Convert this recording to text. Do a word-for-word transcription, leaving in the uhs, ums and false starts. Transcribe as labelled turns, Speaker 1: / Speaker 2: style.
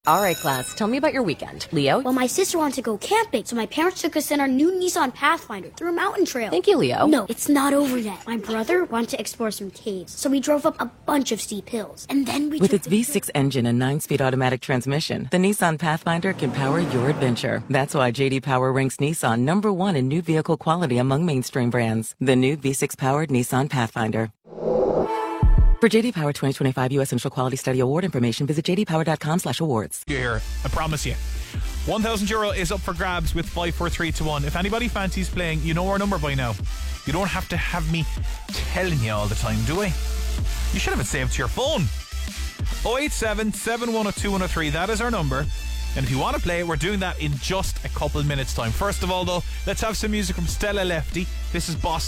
Speaker 1: All right, class, tell me about your weekend. Leo?
Speaker 2: Well, my sister wanted to go camping, so my parents took us in our new Nissan Pathfinder through a mountain trail.
Speaker 1: Thank you, Leo.
Speaker 2: No, it's not over yet. My brother wanted to explore some caves, so we drove up a bunch of steep hills. And then we
Speaker 3: With
Speaker 2: took
Speaker 3: its
Speaker 2: the-
Speaker 3: V six engine and nine-speed automatic transmission, the Nissan Pathfinder can power your adventure. That's why J D Power ranks Nissan number one in new vehicle quality among mainstream brands. The new V six-powered Nissan Pathfinder. For J D Power twenty twenty-five U S Central Quality Study Award information, visit j d power dot com slash awards.
Speaker 4: You hear, I promise you. one thousand euro is up for grabs with five four three two one. If anybody fancies playing, you know our number by now. You don't have to have me telling you all the time, do I? You should have it saved to your phone. oh eight seven, seven one oh two, one oh three, that is our number. And if you want to play, we're doing that in just a couple of minutes time. First of all though, let's have some music from Stella Lefty. This is Boss